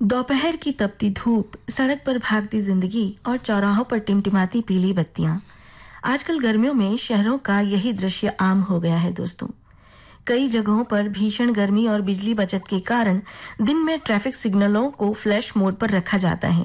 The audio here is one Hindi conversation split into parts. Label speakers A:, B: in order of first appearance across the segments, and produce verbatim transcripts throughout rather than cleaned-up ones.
A: दोपहर की तपती धूप, सड़क पर भागती जिंदगी और चौराहों पर टिमटिमाती पीली बत्तियां। आजकल गर्मियों में शहरों का यही दृश्य आम हो गया है दोस्तों। कई जगहों पर भीषण गर्मी और बिजली बचत के कारण दिन में ट्रैफिक सिग्नलों को फ्लैश मोड पर रखा जाता है,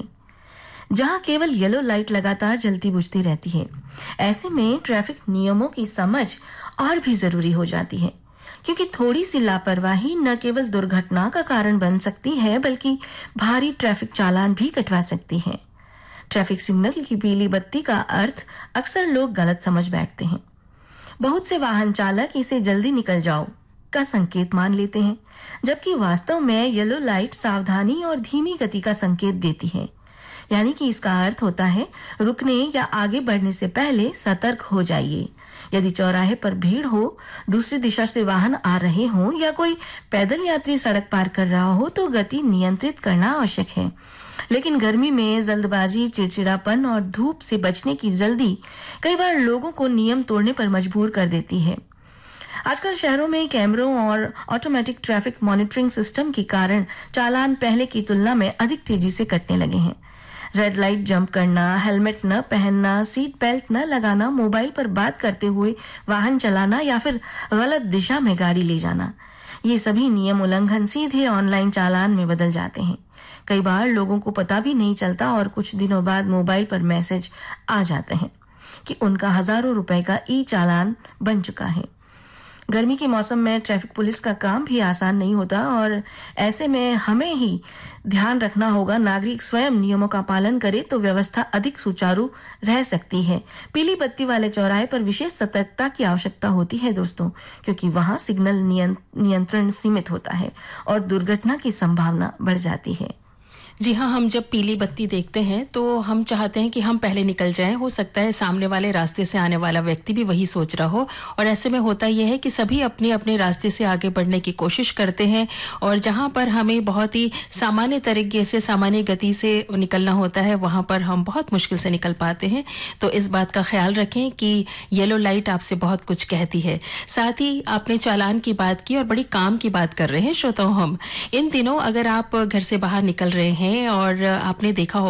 A: जहां केवल येलो लाइट लगातार जलती बुझती रहती है। ऐसे में ट्रैफिक नियमों की समझ और भी जरूरी हो जाती है, क्योंकि थोड़ी सी लापरवाही न केवल दुर्घटना का कारण बन सकती है, बल्कि भारी ट्रैफिक चालान भी कटवा सकती है। ट्रैफिक सिग्नल की पीली बत्ती का अर्थ अक्सर लोग गलत समझ बैठते हैं। बहुत से वाहन चालक इसे जल्दी निकल जाओ का संकेत मान लेते हैं, जबकि वास्तव में येलो लाइट सावधानी और धीमी गति का संकेत देती है। यानी कि इसका अर्थ होता है रुकने या आगे बढ़ने से पहले सतर्क हो जाइए। यदि चौराहे पर भीड़ हो, दूसरी दिशा से वाहन आ रहे हों या कोई पैदल यात्री सड़क पार कर रहा हो तो गति नियंत्रित करना आवश्यक है। लेकिन गर्मी में जल्दबाजी, चिड़चिड़ापन और धूप से बचने की जल्दी कई बार लोगों को नियम तोड़ने पर मजबूर कर देती है। आजकल शहरों में कैमरों और ऑटोमेटिक ट्रैफिक मॉनिटरिंग सिस्टम के कारण चालान पहले की तुलना में अधिक तेजी से कटने लगे हैं। रेड लाइट जंप करना, हेलमेट न पहनना, सीट बेल्ट न लगाना, मोबाइल पर बात करते हुए वाहन चलाना या फिर गलत दिशा में गाड़ी ले जाना, ये सभी नियम उल्लंघन सीधे ऑनलाइन चालान में बदल जाते हैं। कई बार लोगों को पता भी नहीं चलता और कुछ दिनों बाद मोबाइल पर मैसेज आ जाते हैं कि उनका हजारों रुपए का ई चालान बन चुका है। गर्मी के मौसम में ट्रैफिक पुलिस का काम भी आसान नहीं होता और ऐसे में हमें ही ध्यान रखना होगा, नागरिक स्वयं नियमों का पालन करे तो व्यवस्था अधिक सुचारू रह सकती है। पीली बत्ती वाले चौराहे पर विशेष सतर्कता की आवश्यकता होती है दोस्तों, क्योंकि वहां सिग्नल नियंत्रण सीमित होता है और दुर्घटना की संभावना बढ़ जाती है।
B: जी हाँ, हम जब पीली बत्ती देखते हैं तो हम चाहते हैं कि हम पहले निकल जाएं। हो सकता है सामने वाले रास्ते से आने वाला व्यक्ति भी वही सोच रहा हो, और ऐसे में होता यह है कि सभी अपने अपने रास्ते से आगे बढ़ने की कोशिश करते हैं, और जहाँ पर हमें बहुत ही सामान्य तरीके से, सामान्य गति से निकलना होता है, वहाँ पर हम बहुत मुश्किल से निकल पाते हैं। तो इस बात का ख्याल रखें कि येलो लाइट आपसे बहुत कुछ कहती है। साथ ही आपने चालान की बात की और बड़ी काम की बात कर रहे हैं श्रोताओं। हम इन दिनों अगर आप घर से बाहर निकल रहे हैं और आपने देखा हो